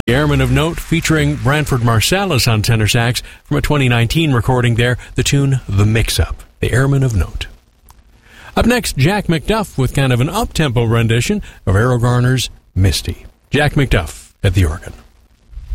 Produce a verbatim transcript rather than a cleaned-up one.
The Airman of Note, featuring Branford Marsalis on tenor sax from a twenty nineteen recording there, the tune The Mix-Up, The Airman of Note. Up next, Jack McDuff with kind of an up-tempo rendition of Errol Garner's Misty. Jack McDuff at the organ.